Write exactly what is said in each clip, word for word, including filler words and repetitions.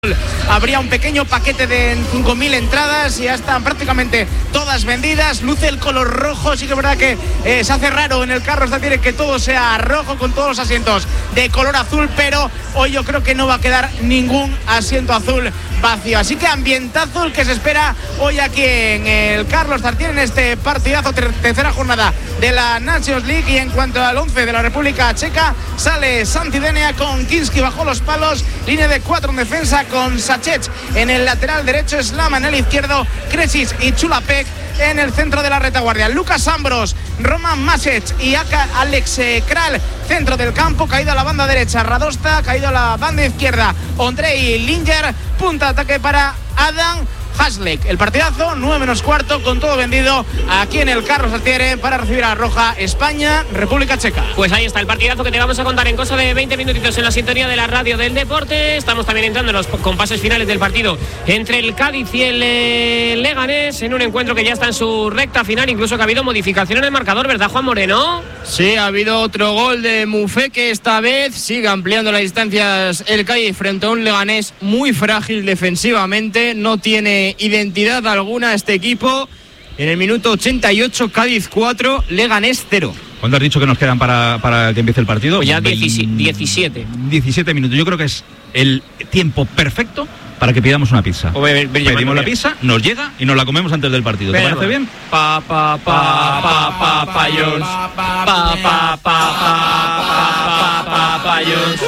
Habría un pequeño paquete de cinco mil entradas y ya están prácticamente todas vendidas. Luce el color rojo, sí que es verdad que eh, se hace raro en el Carlos Tartiere que todo sea rojo con todos los asientos de color azul, pero hoy yo creo que no va a quedar ningún asiento azul vacío. Así que ambientazo el que se espera hoy aquí en el Carlos Tartiere en este partidazo, ter- tercera jornada de la Nations League. Y en cuanto al once de la República Checa, sale Santidenia con Kinski bajo los palos, línea de cuatro en defensa con Sachech en el lateral derecho, Slama en el izquierdo, Kresic y Chulapek en el centro de la retaguardia. Lucas Ambros, Roman Masic y Aka Alex Kral, centro del campo, caído a la banda derecha Radosta, caído a la banda izquierda Ondrej Linger, punta de ataque para Adam Haslek. El partidazo, nueve menos cuarto, con todo vendido aquí en el Carlos Tartiere para recibir a la Roja España, República Checa. Pues ahí está el partidazo que te vamos a contar en cosa de veinte minutitos en la sintonía de la radio del deporte. Estamos también entrando en los compases finales del partido entre el Cádiz y el eh, Leganés, en un encuentro que ya está en su recta final, incluso que ha habido modificación en el marcador, ¿verdad, Juan Moreno? Sí, ha habido otro gol de Mufeke esta vez, sigue ampliando las distancias el Cádiz frente a un Leganés muy frágil defensivamente, no tiene identidad alguna este equipo. En el minuto ochenta y ocho, Cádiz cuatro, Leganés cero. ¿Cuánto has dicho que nos quedan para, para que empiece el partido? Pues ya diecisiete. diecisiete minutos. Yo creo que es el tiempo perfecto para que pidamos una pizza. O ver, ver, Pedimos la pizza, nos llega y nos la comemos antes del partido. ¿Te Venga, parece bien? Pa pa pa pa pa pa Jones. Pa pa pa pa pa pa pa Jones.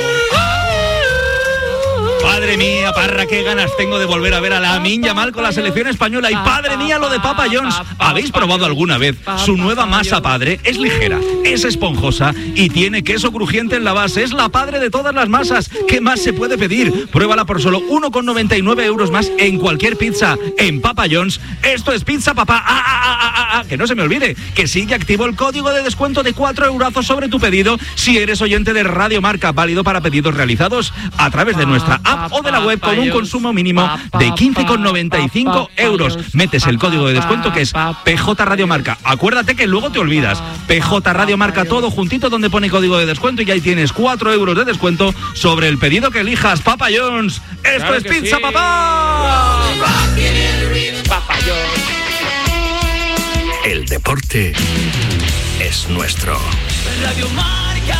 Madre mía, Parra, qué ganas tengo de volver a ver a Lamine Yamal con la selección española. Y padre mía, lo de Papa John's. ¿Habéis probado alguna vez su nueva masa padre? Es ligera, es esponjosa y tiene queso crujiente en la base. Es la padre de todas las masas. ¿Qué más se puede pedir? Pruébala por solo uno con noventa y nueve euros más en cualquier pizza. En Papa John's, esto es Pizza Papá. Ah, ah, ah, ah, ah. Que no se me olvide que sigue activo el código de descuento de cuatro eurazos sobre tu pedido si eres oyente de Radio Marca, válido para pedidos realizados a través de nuestra app o de la web con un consumo mínimo de quince con noventa y cinco euros. Metes el código de descuento que es P J Radio Marca. Acuérdate que luego te olvidas. P J Radio Marca, todo juntito donde pone código de descuento, y ahí tienes cuatro euros de descuento sobre el pedido que elijas. Papa John's. Esto claro es Pizza sí. Papá. Papa John's. El deporte es nuestro. Radio Marca.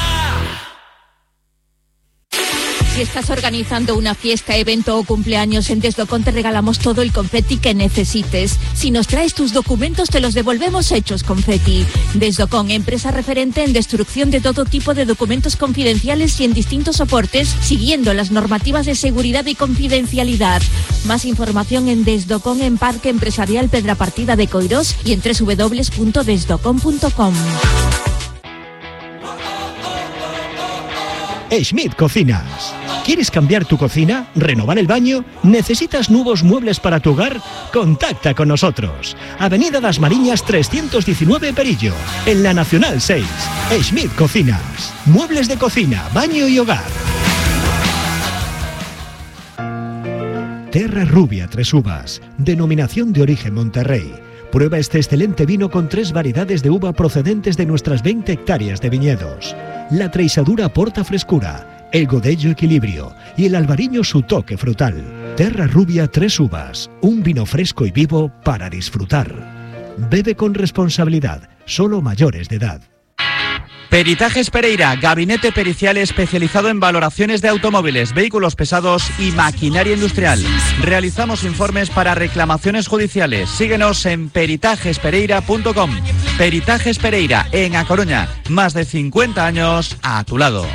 Si estás organizando una fiesta, evento o cumpleaños, en Desdocon te regalamos todo el confeti que necesites. Si nos traes tus documentos, te los devolvemos hechos confeti. Desdocon, empresa referente en destrucción de todo tipo de documentos confidenciales y en distintos soportes, siguiendo las normativas de seguridad y confidencialidad. Más información en Desdocon, en Parque Empresarial Pedrapartida de Coirós y en doble u doble u doble u punto desdocon punto com. Schmidt Cocinas. ¿Quieres cambiar tu cocina? ¿Renovar el baño? ¿Necesitas nuevos muebles para tu hogar? Contacta con nosotros. Avenida Das Mariñas trescientos diecinueve Perillo, en la Nacional seis. Schmidt Cocinas. Muebles de cocina, baño y hogar. Terra Rubia Tres Uvas. Denominación de origen Monterrey. Prueba este excelente vino con tres variedades de uva procedentes de nuestras veinte hectáreas de viñedos. La Treisadura aporta frescura, el Godello equilibrio y el Albariño su toque frutal. Terra Rubia Tres Uvas, un vino fresco y vivo para disfrutar. Bebe con responsabilidad, solo mayores de edad. Peritajes Pereira, gabinete pericial especializado en valoraciones de automóviles, vehículos pesados y maquinaria industrial. Realizamos informes para reclamaciones judiciales. Síguenos en peritajes pereira punto com. Peritajes Pereira, en A Coruña. Más de cincuenta años a tu lado.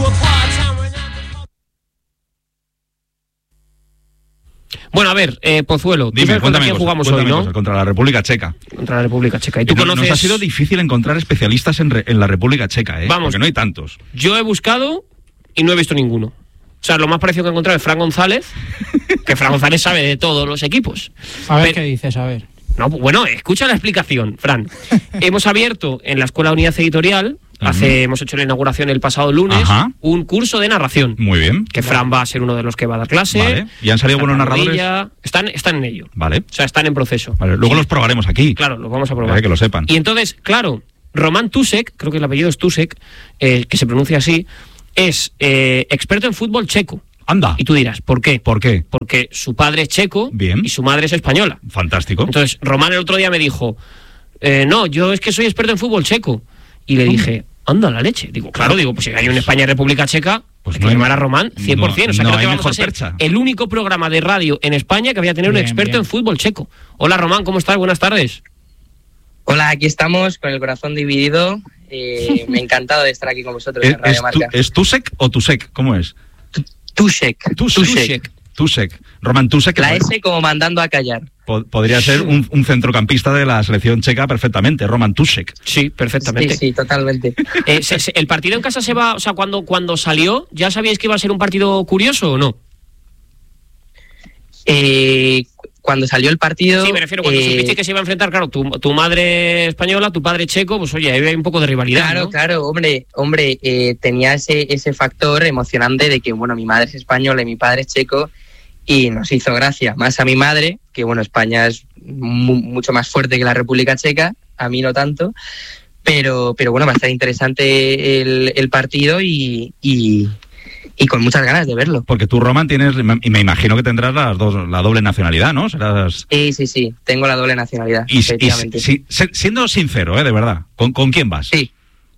Bueno, a ver, eh, Pozuelo, Dime, ¿tú contra quién jugamos hoy, no? Cosas, contra la República Checa. Contra la República Checa. ¿Y tú no, conoces? Nos ha sido difícil encontrar especialistas en, re, en la República Checa, ¿eh? Vamos, porque no hay tantos. Yo he buscado y no he visto ninguno. O sea, lo más parecido que he encontrado es Fran González, que Fran González sabe de todos los equipos. A ver, Pero, qué dices, a ver. No, bueno, escucha la explicación, Fran. Hemos abierto en la Escuela Unidad Editorial, hace, uh-huh. hemos hecho la inauguración el pasado lunes, Ajá. un curso de narración. Muy bien. Que Fran va a ser uno de los que va a dar clase. Vale. ¿Y han salido buenos narradores? Están, están en ello. Vale. O sea, están en proceso. Vale. Luego sí. los probaremos aquí. Claro, los vamos a probar. Para que lo sepan. Y entonces, claro, Román Tusek, creo que el apellido es Tusek, eh, que se pronuncia así, es eh, experto en fútbol checo. Anda. Y tú dirás, ¿por qué? ¿Por qué? Porque su padre es checo Bien. y su madre es española. Fantástico. Entonces, Román el otro día me dijo, eh, no, yo es que soy experto en fútbol checo. Y le dije, anda la leche. Digo, claro, digo, pues si hay un España y República Checa, pues hay que llamar a Román cien por ciento. No, o sea, no creo que hay vamos a mejor ser percha. el único programa de radio en España que vaya a tener Bien, un experto bien. en fútbol checo. Hola Román, ¿cómo estás? Buenas tardes. Hola, aquí estamos con el corazón dividido. Eh, me ha encantado de estar aquí con vosotros ¿Es, en Radio es, Marca. tu, ¿Es Tusek o Tusek? ¿Cómo es? Tusek. Tusek. Tusek. Román Tusek. La S como mandando a callar. Po- podría ser un, un centrocampista de la selección checa perfectamente, Román Tusek. Sí, perfectamente. Sí, sí, totalmente. Eh, se, se, ¿El partido en casa se va, o sea, cuando, cuando salió, ya sabíais que iba a ser un partido curioso o no? Eh, cuando salió el partido... Sí, me refiero, cuando eh, supiste que se iba a enfrentar, claro, tu, tu madre española, tu padre checo, pues oye, ahí hay un poco de rivalidad, Claro, ¿no? claro, hombre, hombre, eh, tenía ese, ese factor emocionante de que, bueno, mi madre es española y mi padre es checo, y nos hizo gracia más a mi madre, que bueno, España es mu mucho más fuerte que la República Checa, a mí no tanto, pero, pero bueno, va a estar interesante el, el partido y, y, y con muchas ganas de verlo. Porque tú, Román, tienes, y me imagino que tendrás las dos, la doble nacionalidad, ¿no? Serás... Sí, sí, sí, tengo la doble nacionalidad, Y, y efectivamente. si- si- siendo sincero, ¿eh? De verdad, ¿con, con quién vas? Sí.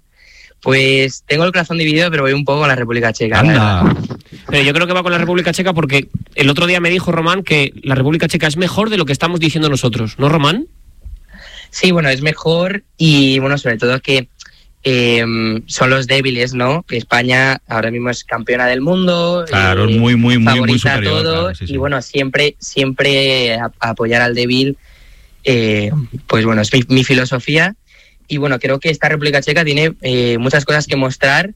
Pues tengo el corazón dividido, pero voy un poco a la República Checa. la Anda. verdad. Pero yo creo que va con la República Checa porque el otro día me dijo Román que la República Checa es mejor de lo que estamos diciendo nosotros, ¿no, Román? Sí, bueno, es mejor y bueno, sobre todo que eh, son los débiles, ¿no? Que España ahora mismo es campeona del mundo. Claro, eh, es muy, muy, muy, muy favorita a superior. todo, Claro, sí, sí. y bueno, siempre, siempre a- a apoyar al débil, eh, pues bueno, es mi, mi filosofía. Y bueno, creo que esta República Checa tiene eh, muchas cosas que mostrar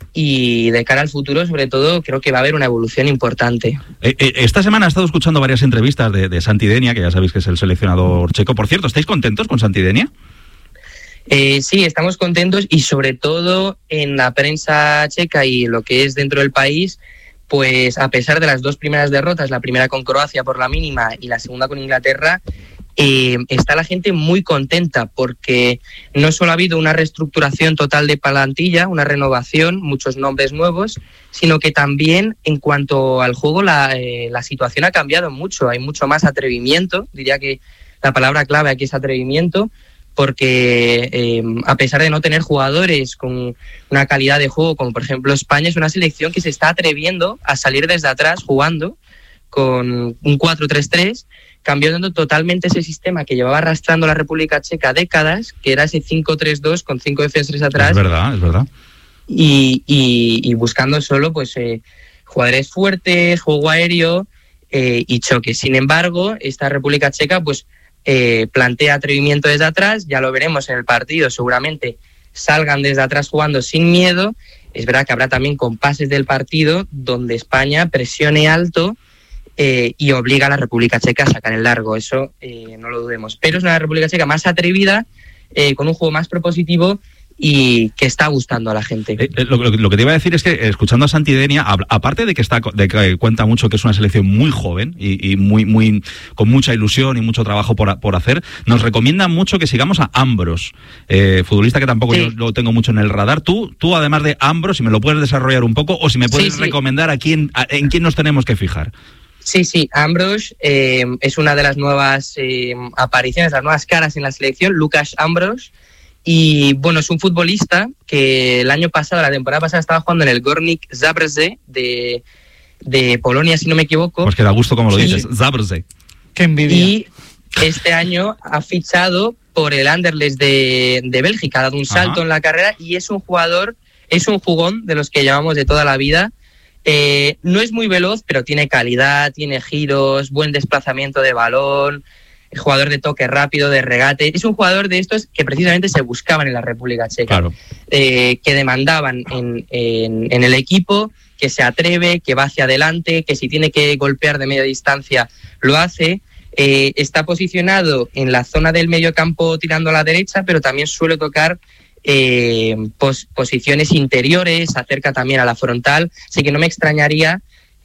y de cara al futuro, sobre todo, creo que va a haber una evolución importante. Eh, eh, esta semana he estado escuchando varias entrevistas de, de Santi Denia, que ya sabéis que es el seleccionador checo. Por cierto, ¿estáis contentos con Santi Denia? Eh, sí, estamos contentos y sobre todo en la prensa checa y lo que es dentro del país, pues a pesar de las dos primeras derrotas, la primera con Croacia por la mínima y la segunda con Inglaterra, eh, está la gente muy contenta porque no solo ha habido una reestructuración total de plantilla, una renovación, muchos nombres nuevos, sino que también en cuanto al juego la, eh, la situación ha cambiado mucho, hay mucho más atrevimiento, diría que la palabra clave aquí es atrevimiento, porque eh, a pesar de no tener jugadores con una calidad de juego, como por ejemplo España, es una selección que se está atreviendo a salir desde atrás jugando con un cuatro tres tres, cambiando totalmente ese sistema que llevaba arrastrando la República Checa décadas, que era ese cinco tres dos con cinco defensores atrás. Es verdad, es verdad. Y, y, y buscando solo pues eh, jugadores fuertes, juego aéreo eh, y choque. Sin embargo, esta República Checa pues eh, plantea atrevimiento desde atrás, ya lo veremos en el partido, seguramente salgan desde atrás jugando sin miedo. Es verdad que habrá también compases del partido donde España presione alto eh, y obliga a la República Checa a sacar el largo, eso eh, no lo dudemos. Pero es una República Checa más atrevida, eh, con un juego más propositivo y que está gustando a la gente. Eh, eh, lo, lo- lo que te iba a decir es que, eh, escuchando a Santi Denia, a- aparte de que está co- de que cuenta mucho que es una selección muy joven y, y muy, muy con mucha ilusión y mucho trabajo por, a- por hacer, nos recomienda mucho que sigamos a Ambros, eh, futbolista que tampoco Sí. yo lo tengo mucho en el radar. Tú, tú además de Ambros, si me lo puedes desarrollar un poco o si me puedes Sí, sí. recomendar a quién, a- en quién nos tenemos que fijar. Sí, sí, Ambros eh, es una de las nuevas eh, apariciones, las nuevas caras en la selección, Lucas Ambros. Y bueno, es un futbolista que el año pasado, la temporada pasada, estaba jugando en el Górnik Zabrze de, de Polonia, si no me equivoco. Pues que da gusto como lo Sí. dices, Zabrze. Qué envidia. Y este año ha fichado por el Anderlecht de, de Bélgica, ha dado un salto Ajá. en la carrera y es un jugador, es un jugón de los que llamamos de toda la vida. Eh, no es muy veloz, pero tiene calidad, tiene giros, buen desplazamiento de balón, es jugador de toque rápido, de regate. Es un jugador de estos que precisamente se buscaban en la República Checa, Claro. eh, que demandaban en, en, en el equipo, que se atreve, que va hacia adelante, que si tiene que golpear de media distancia lo hace. Eh, está posicionado en la zona del medio campo tirando a la derecha, pero también suele tocar eh, pos, posiciones interiores, se acerca también a la frontal, así que no me extrañaría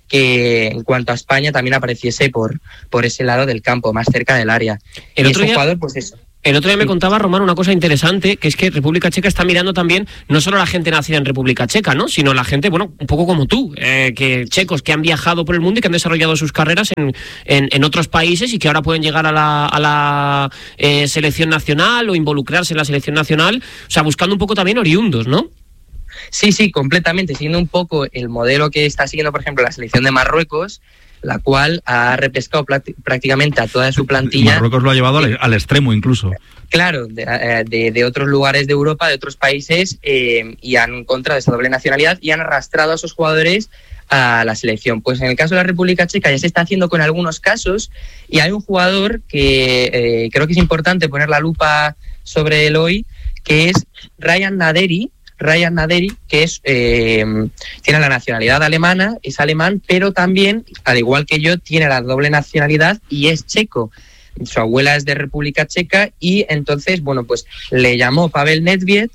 que en cuanto a España también apareciese por, por ese lado del campo, más cerca del área. El Y otro es un día- jugador, pues eso. El otro día me contaba, Román, una cosa interesante, que es que República Checa está mirando también no solo a la gente nacida en República Checa, ¿no? Sino la gente, bueno, un poco como tú, eh, que checos que han viajado por el mundo y que han desarrollado sus carreras en, en, en otros países y que ahora pueden llegar a la, a la eh, selección nacional o involucrarse en la selección nacional, o sea, buscando un poco también oriundos, ¿no? Sí, sí, completamente, siguiendo un poco el modelo que está siguiendo, por ejemplo, la selección de Marruecos, la cual ha repescado prácticamente a toda su plantilla. Marruecos lo ha llevado al, al extremo incluso. Claro, de, de, de otros lugares de Europa, de otros países, eh, y han encontrado esa doble nacionalidad y han arrastrado a esos jugadores a la selección. Pues en el caso de la República Checa ya se está haciendo con algunos casos, y hay un jugador que eh, creo que es importante poner la lupa sobre él hoy, que es Ryan Naderi, Ryan Naderi, que es eh, tiene la nacionalidad alemana, es alemán, pero también, al igual que yo, tiene la doble nacionalidad y es checo. Su abuela es de República Checa y entonces, bueno, pues le llamó Pavel Nedvěd,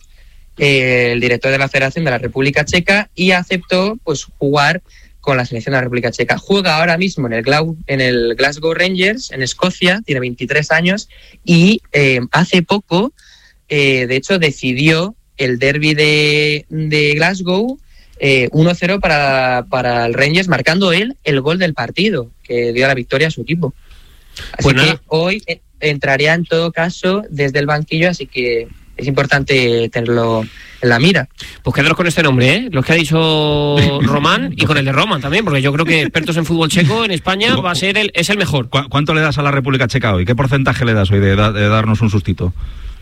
eh, el director de la Federación de la República Checa, y aceptó pues jugar con la selección de la República Checa. Juega ahora mismo en el, Glau, en el Glasgow Rangers, en Escocia, tiene veintitrés años y eh, hace poco, eh, de hecho, decidió el derbi de, de Glasgow, eh, uno cero para, para el Rangers, marcando él el gol del partido, que dio la victoria a su equipo. Así pues que nada. Hoy entraría en todo caso desde el banquillo, así que es importante tenerlo en la mira. Pues quedaros con este nombre, ¿eh? Los que ha dicho Román y con el de Roman también, porque yo creo que expertos en fútbol checo en España va a ser el, es el mejor. ¿Cuánto le das a la República Checa hoy? ¿Qué porcentaje le das hoy de, de darnos un sustito?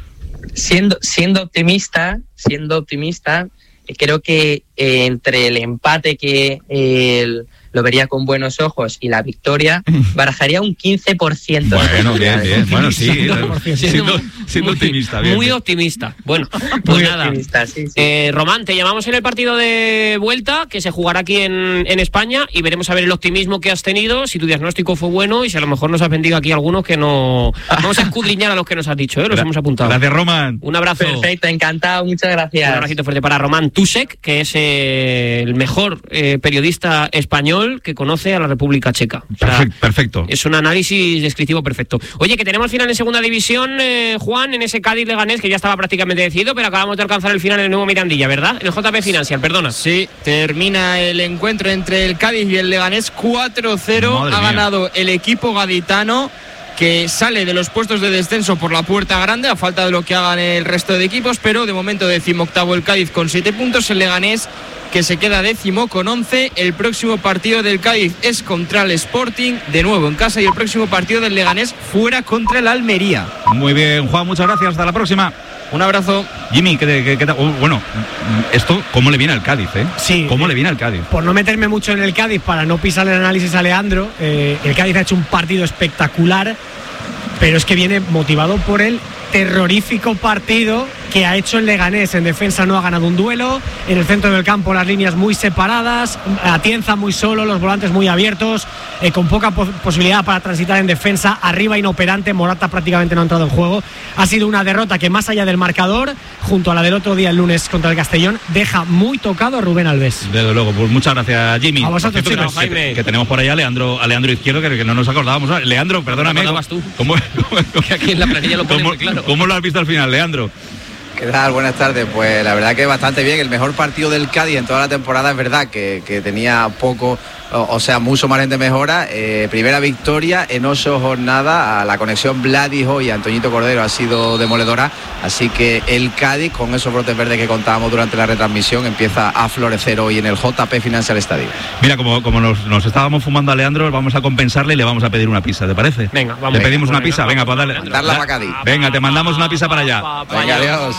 Siendo, siendo optimista, siendo optimista, creo que eh, entre el empate que eh, el, lo vería con buenos ojos y la victoria, barajaría un quince por ciento. Bueno, bien, bien. Bueno, sí, siendo, siendo muy, optimista. Bien, muy bien. optimista. Bueno, pues muy nada. Optimista, sí, sí. Eh, Román, te llamamos en el partido de vuelta, que se jugará aquí en, en España, y veremos a ver el optimismo que has tenido, si tu diagnóstico fue bueno y si a lo mejor nos has vendido aquí algunos que no... Vamos a escudriñar a los que nos has dicho, ¿eh? Los Gra- hemos apuntado. Gracias, Román. Un abrazo. Perfecto, encantado, muchas gracias. Un abracito fuerte para Román Tusek, que es eh, el mejor eh, periodista español que conoce a la República Checa. O sea, perfecto, perfecto. Es un análisis descriptivo perfecto. Oye, que tenemos final en segunda división, eh, Juan, en ese Cádiz Leganés, que ya estaba prácticamente decidido, pero acabamos de alcanzar el final en el nuevo Mirandilla, ¿verdad? En el J P Financial, perdona. Sí, termina el encuentro entre el Cádiz y el Leganés cuatro cero. Ha ganado el equipo gaditano, que sale de los puestos de descenso por la puerta grande, a falta de lo que hagan el resto de equipos, pero de momento decimoctavo el Cádiz con siete puntos, el Leganés que se queda décimo con once. El próximo partido del Cádiz es contra el Sporting, de nuevo en casa, y el próximo partido del Leganés fuera contra el Almería. Muy bien, Juan, muchas gracias, hasta la próxima. Un abrazo. Jimmy, ¿qué, qué, qué, oh, bueno, esto, ¿cómo le viene al Cádiz, eh? Sí. ¿Cómo le viene al Cádiz? Por no meterme mucho en el Cádiz, para no pisar el análisis a Leandro, eh, el Cádiz ha hecho un partido espectacular, pero es que viene motivado por el terrorífico partido que ha hecho el Leganés. En defensa no ha ganado un duelo, en el centro del campo las líneas muy separadas, Atienza muy solo, los volantes muy abiertos, eh, con poca po- posibilidad para transitar en defensa, arriba inoperante, Morata prácticamente no ha entrado en juego. Ha sido una derrota que, más allá del marcador, junto a la del otro día el lunes contra el Castellón, deja muy tocado a Rubén Alves. Desde luego, pues muchas gracias, Jimmy. A vosotros, cierto, chicos. que, Jaime. que, que tenemos por ahí a Leandro, a Leandro Izquierdo, que, que no nos acordábamos. Leandro, perdóname. ¿Te acordabas tú? ¿Cómo, cómo, Que aquí en la planilla lo pone cómo, muy claro. ¿Cómo lo has visto al final, Leandro? ¿Qué tal? Buenas tardes. Pues la verdad que bastante bien. El mejor partido del Cádiz en toda la temporada, es verdad que, que tenía poco, o, o sea, mucho margen de mejora. Eh, primera victoria en ocho jornadas. La conexión Vladijo y Antoñito Cordero ha sido demoledora. Así que el Cádiz, con esos brotes verdes que contábamos durante la retransmisión, empieza a florecer hoy en el J P Financial Stadium. Mira, como, como nos, nos estábamos fumando a Leandro, vamos a compensarle y le vamos a pedir una pizza, ¿te parece? Venga, vamos. Le pedimos Venga, una pizza, venga, pues dale. Mandarla para Cádiz. Venga, te mandamos una pizza para allá. Venga, adiós.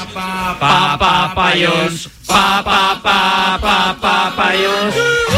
Papayos, pa pa pa papayos.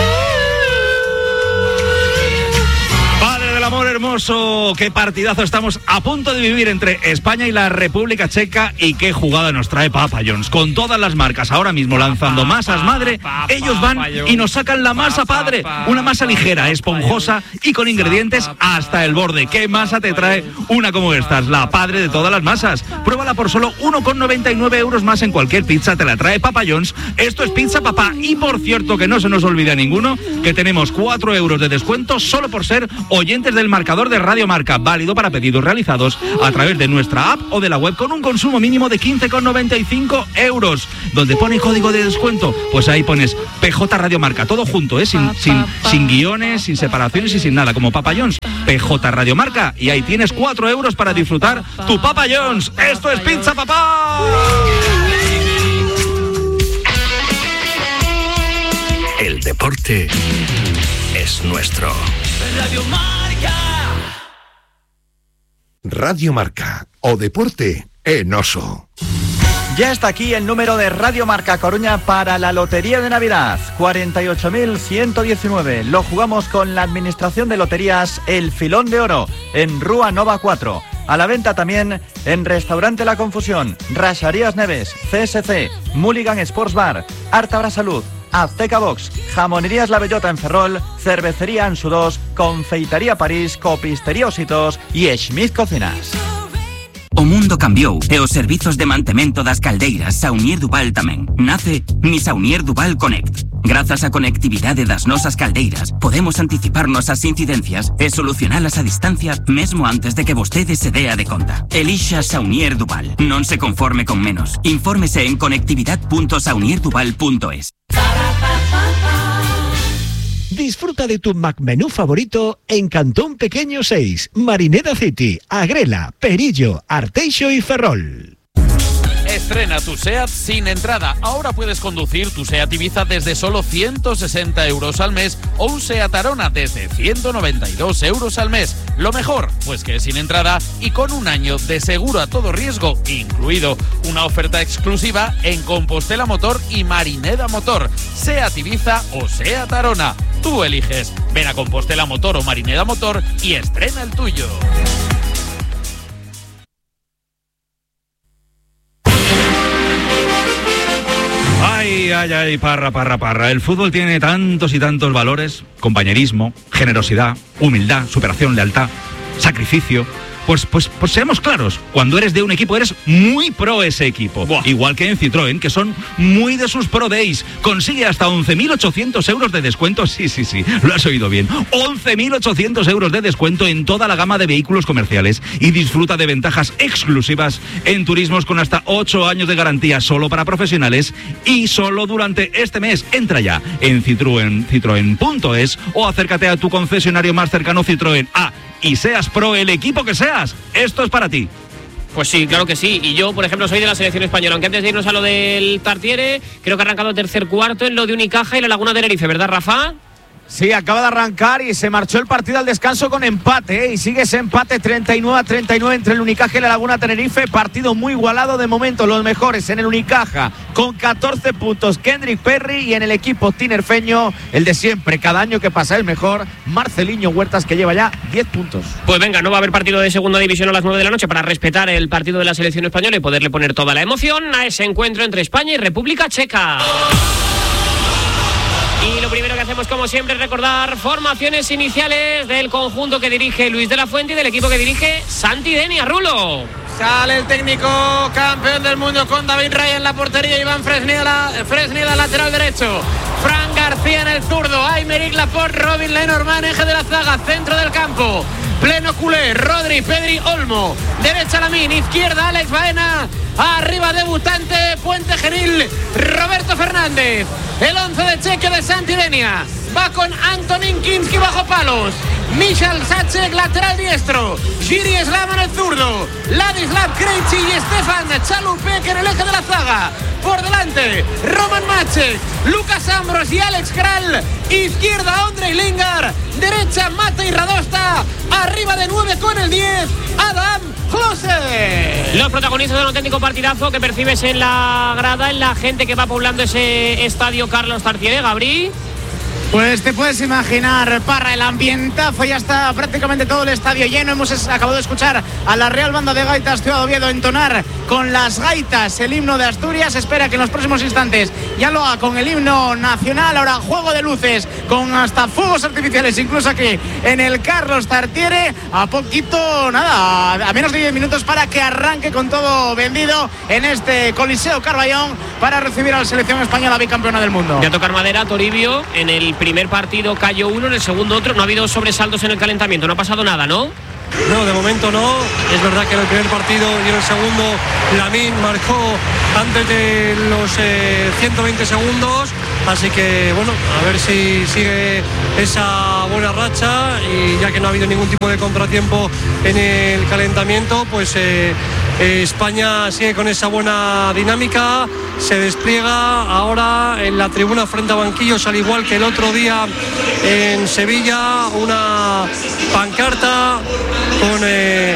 Padre del amor hermoso, qué partidazo estamos a punto de vivir entre España y la República Checa, y qué jugada nos trae Papa John's, con todas las marcas ahora mismo lanzando masas madre. Ellos van y nos sacan la masa padre, una masa ligera, esponjosa y con ingredientes hasta el borde. ¿Qué masa te trae una como estas? La padre de todas las masas. Pruébala por solo uno con noventa y nueve euros más en cualquier pizza, te la trae Papa John's. Esto es Pizza Papá, y por cierto, que no se nos olvide a ninguno que tenemos cuatro euros de descuento solo por ser oyentes del marcador bonificador de Radio Marca, válido para pedidos realizados a través de nuestra app o de la web con un consumo mínimo de quince con noventa y cinco euros. Donde pone código de descuento, pues ahí pones P J Radio Marca, todo junto, ¿eh? sin, sin, sin guiones, sin separaciones y sin nada, como Papa John's. P J Radio Marca, y ahí tienes cuatro euros para disfrutar tu Papa John's. ¡Esto es Pizza Papá! El deporte es nuestro. Radio Marca. Radio Marca, o deporte en oso. Ya está aquí el número de Radio Marca Coruña para la Lotería de Navidad, cuarenta y ocho mil ciento diecinueve. Lo jugamos con la Administración de Loterías El Filón de Oro, en Rúa Nova cuatro. A la venta también en Restaurante La Confusión, Raxarías Neves, C S C, Mulligan Sports Bar, Artabra Salud, Azteca Box, Jamonerías La Bellota en Ferrol, Cervecería Ansu dos, Confeitería París, Copistería Ositos y Schmidt Cocinas. O mundo cambiou e os servizos de mantemento das caldeiras Saunier Duval tamén. Nace Mi Saunier Duval Connect. Grazas á conectividade das nosas caldeiras, podemos anticiparnos ás incidencias e solucionalas a distancia mesmo antes de que vostede se dea de conta. Elixa Saunier Duval. Non se conforme con menos. Infórmese en conectividad punto saunier duval punto es. Disfruta de tu McMenú favorito en Cantón Pequeño seis, Marineda City, Agrela, Perillo, Arteixo y Ferrol. Estrena tu SEAT sin entrada. Ahora puedes conducir tu SEAT Ibiza desde solo ciento sesenta euros al mes o un SEAT Arona desde ciento noventa y dos euros al mes. Lo mejor, pues que es sin entrada y con un año de seguro a todo riesgo incluido. Una oferta exclusiva en Compostela Motor y Marineda Motor. SEAT Ibiza o SEAT Arona. Tú eliges. Ven a Compostela Motor o Marineda Motor y estrena el tuyo. Ay, ay, ay, parra, parra, parra. El fútbol tiene tantos y tantos valores: compañerismo, generosidad, humildad, superación, lealtad, sacrificio. Pues, pues, pues seamos claros, cuando eres de un equipo eres muy pro ese equipo. Buah. Igual que en Citroën, que son muy de sus Pro Days. Consigue hasta once mil ochocientos euros de descuento. Sí, sí, sí, lo has oído bien. once mil ochocientos euros de descuento en toda la gama de vehículos comerciales. Y disfruta de ventajas exclusivas en turismos con hasta ocho años de garantía solo para profesionales y solo durante este mes. Entra ya en Citroën, citroen punto es o acércate a tu concesionario más cercano Citroën. Ah, y seas pro el equipo que seas, esto es para ti. Pues sí, claro que sí. Y yo, por ejemplo, soy de la selección española. Aunque antes de irnos a lo del Tartiere, creo que ha arrancado tercer cuarto en lo de Unicaja y la Laguna de Tenerife, ¿verdad, Rafa? Sí, acaba de arrancar y se marchó el partido al descanso con empate, ¿eh? Y sigue ese empate treinta y nueve a treinta y nueve entre el Unicaja y la Laguna Tenerife. Partido muy igualado de momento. Los mejores en el Unicaja con catorce puntos, Kendrick Perry, y en el equipo tinerfeño, el de siempre, cada año que pasa el mejor, Marceliño Huertas, que lleva ya diez puntos. Pues venga, no va a haber partido de segunda división a las nueve de la noche para respetar el partido de la selección española y poderle poner toda la emoción a ese encuentro entre España y República Checa. Y lo primero que hacemos, como siempre, es recordar formaciones iniciales del conjunto que dirige Luis de la Fuente y del equipo que dirige Santi Denia. Rulo. Sale el técnico campeón del mundo con David Raya en la portería, Iván Fresneda, Fresneda lateral derecho, Fran García en el zurdo, Aymeric Laporte, Robin Lenormand, eje de la zaga, centro del campo, pleno culé, Rodri, Pedri, Olmo, derecha Lamín, izquierda Alex Baena, arriba debutante, Puente Genil, Roberto Fernández. El once de cheque de Santi Denia va con Antonín Kinski bajo palos, Michal Sacek lateral diestro, Giri Slama en el zurdo, Ladislav Krejci y Stefan Chalupek en el eje de la zaga. Por delante, Roman Maček, Lucas Ambros y Alex Kral. Izquierda, Ondrej Lingar. Derecha, Matej Radosta. Arriba de nueve con el diez, Adam Klose. Los protagonistas de un auténtico partidazo que percibes en la grada, en la gente que va poblando ese estadio Carlos Tartiere, Gabri. Pues te puedes imaginar, Parra, el ambientazo, ya está prácticamente todo el estadio lleno. Hemos acabado de escuchar a la Real Banda de Gaitas Ciudad Oviedo entonar con las gaitas el himno de Asturias. Espera que en los próximos instantes ya lo haga con el himno nacional. Ahora juego de luces con hasta fuegos artificiales, incluso aquí en el Carlos Tartiere. A poquito, nada, a menos de diez minutos para que arranque con todo vendido en este Coliseo Carballón para recibir a la selección española bicampeona del mundo. Ya tocar madera, Toribio, en el primer partido cayó uno, en el segundo otro. No ha habido sobresaltos en el calentamiento, no ha pasado nada, ¿no? No, de momento no. Es verdad que en el primer partido y en el segundo Lamine marcó antes de los eh, ciento veinte segundos. Así que bueno, a ver si sigue esa buena racha, y ya que no ha habido ningún tipo de contratiempo en el calentamiento, pues eh, eh, España sigue con esa buena dinámica. Se despliega ahora en la tribuna frente a banquillos, al igual que el otro día en Sevilla, una pancarta con eh,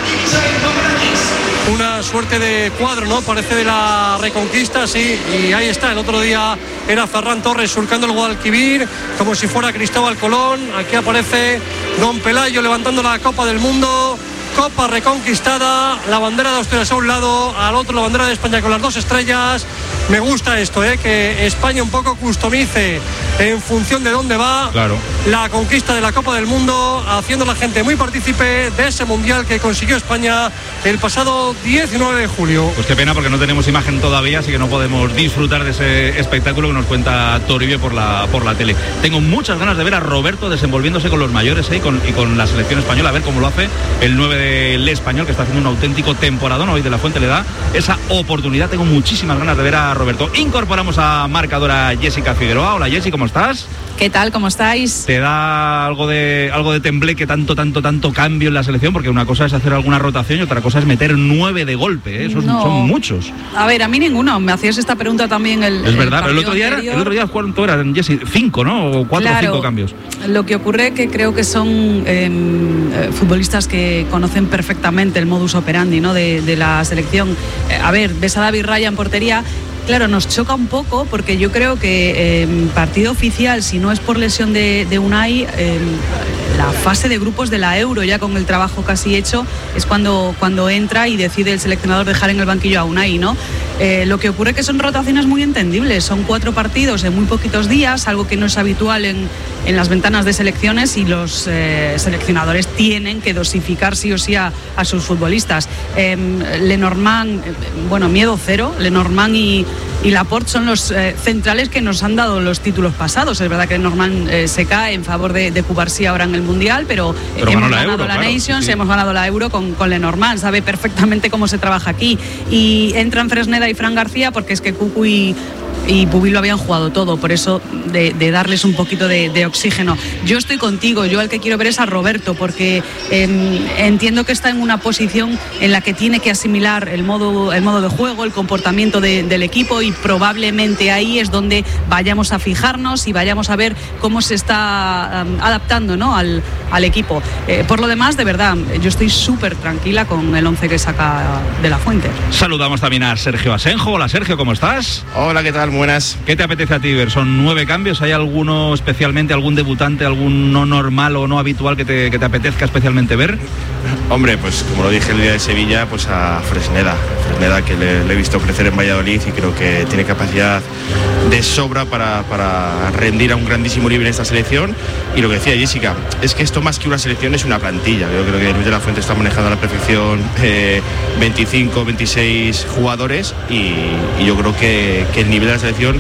una suerte de cuadro, ¿no? Parece de la Reconquista, sí, y ahí está. El otro día era Ferran Torres surcando el Guadalquivir como si fuera Cristóbal Colón. Aquí aparece Don Pelayo levantando la Copa del Mundo. Copa reconquistada, la bandera de Asturias a un lado, al otro la bandera de España con las dos estrellas. Me gusta esto, ¿eh? Que España un poco customice en función de dónde va, claro, la conquista de la Copa del Mundo, haciendo a la gente muy partícipe de ese mundial que consiguió España el pasado diecinueve de julio. Pues qué pena, porque no tenemos imagen todavía, así que no podemos disfrutar de ese espectáculo que nos cuenta Toribio por la, por la tele. Tengo muchas ganas de ver a Roberto desenvolviéndose con los mayores, ¿eh? y, con, y con la selección española, a ver cómo lo hace el nueve del Español, que está haciendo un auténtico temporadón. Hoy de la Fuente le da esa oportunidad. Tengo muchísimas ganas de ver a Roberto. Incorporamos a marcadora Jessica Figueroa. Hola Jessy, ¿cómo estás? ¿Qué tal? ¿Cómo estáis? ¿Te da algo de algo de tembleque, tanto, tanto, tanto cambio en la selección? Porque una cosa es hacer alguna rotación y otra cosa es meter nueve de golpe, ¿eh? Esos no. son muchos. A ver, a mí ninguno. Me hacías esta pregunta también el Es verdad, el pero el otro día era, el otro día ¿cuánto eran, Jessy? Cinco, ¿no? O cuatro claro, o cinco cambios. Lo que ocurre que creo que son eh, futbolistas que conocen perfectamente el modus operandi, ¿no? de, de la selección. Eh, a ver, ves a David Raya en portería. Claro, nos choca un poco porque yo creo que eh, partido oficial, si no es por lesión de, de Unai, eh, la fase de grupos de la Euro, ya con el trabajo casi hecho, es cuando, cuando entra y decide el seleccionador dejar en el banquillo a Unai, ¿no? Eh, lo que ocurre es que son rotaciones muy entendibles, son cuatro partidos en muy poquitos días, algo que no es habitual en, en las ventanas de selecciones, y los eh, seleccionadores tienen que dosificar sí o sí a, a sus futbolistas. Eh, Lenormand, eh, bueno, miedo cero, Lenormand y y Laporte son los eh, centrales que nos han dado los títulos pasados. Es verdad que Lenormand eh, se cae en favor de, de Cubarsí ahora en el Mundial, pero, eh, pero hemos la ganado Euro, la claro, Nations, sí. hemos ganado la Euro con, con Lenormand, sabe perfectamente cómo se trabaja aquí. Y entran Fresneda y Fran García porque es que Cucu y y Pubil lo habían jugado todo, por eso de, de darles un poquito de, de oxígeno. Yo estoy contigo, yo al que quiero ver es a Roberto, porque eh, entiendo que está en una posición en la que tiene que asimilar el modo, el modo de juego, el comportamiento de, del equipo, y probablemente ahí es donde vayamos a fijarnos y vayamos a ver cómo se está um, adaptando, ¿no? al, al equipo. Eh, por lo demás, de verdad, yo estoy súper tranquila con el once que saca de la Fuente. Saludamos también a Sergio Asenjo. Hola Sergio, ¿cómo estás? Hola, ¿qué tal? Buenas. ¿Qué te apetece a ti ver? Son nueve cambios. ¿Hay alguno especialmente, algún debutante, algún no normal o no habitual que te, que te apetezca especialmente ver? Hombre, pues como lo dije el día de Sevilla, pues a Fresneda. Fresneda, que le, le he visto crecer en Valladolid y creo que tiene capacidad de sobra para, para rendir a un grandísimo nivel en esta selección. Y lo que decía Jessica, es que esto más que una selección es una plantilla. Yo creo que Luis de la Fuente está manejando a la perfección eh, veinticinco, veintiséis jugadores y, y yo creo que, que el nivel de la selección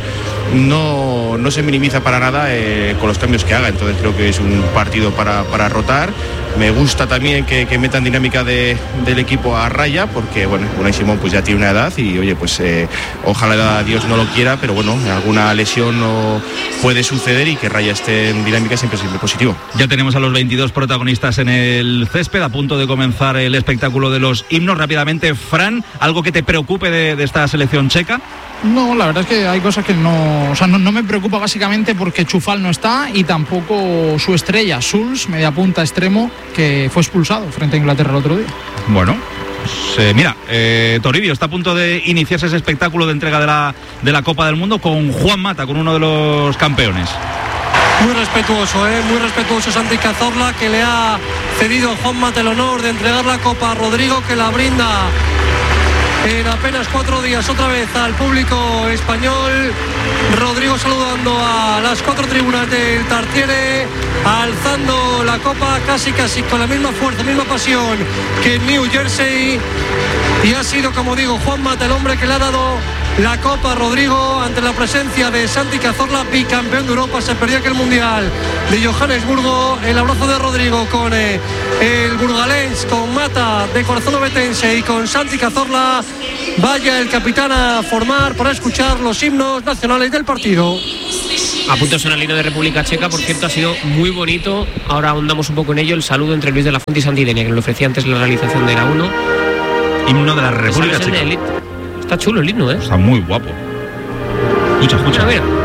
no, no se minimiza para nada eh, con los cambios que haga. Entonces creo que es un partido para, para rotar. Me gusta también que, que metan dinámica de, del equipo a raya, porque bueno, Unai Simón pues ya tiene una edad y oye, pues eh, ojalá Dios no lo quiera, pero bueno, alguna lesión no puede suceder y que Raya esté en dinámica siempre es siempre positivo. Ya tenemos a los veintidós protagonistas en el césped, a punto de comenzar el espectáculo de los himnos. Rápidamente, Fran, ¿algo que te preocupe de, de esta selección checa? No, la verdad es que hay cosas que no, o sea, no, no me preocupa básicamente porque Chufal no está y tampoco su estrella, Schulz, media punta extremo, que fue expulsado frente a Inglaterra el otro día. Bueno, pues, eh, mira, eh, Toribio está a punto de iniciarse ese espectáculo de entrega de la, de la Copa del Mundo con Juan Mata, con uno de los campeones. Muy respetuoso, ¿eh? muy respetuoso Santi Cazorla, que le ha cedido a Juan Mata el honor de entregar la Copa a Rodrigo, que la brinda en apenas cuatro días otra vez al público español. Rodrigo saludando a las cuatro tribunas del Tartiere, alzando la copa casi casi con la misma fuerza, misma pasión que en New Jersey. Y ha sido, como digo, Juan Mata el hombre que le ha dado la Copa, Rodrigo, ante la presencia de Santi Cazorla, bicampeón de Europa. Se perdió aquel Mundial de Johannesburgo. El abrazo de Rodrigo con eh, el burgalés, con Mata de Corazón Obetense y con Santi Cazorla. Vaya el capitán a formar para escuchar los himnos nacionales del partido. A punto de himno de República Checa, por cierto, ha sido muy bonito. Ahora ahondamos un poco en ello. El saludo entre Luis de la Fuente y Santidenia, que nos lo ofrecía antes la realización de la uno. Himno de la República Checa. Está chulo el himno, ¿eh? Está muy guapo. Escucha, escucha. Mira, mira.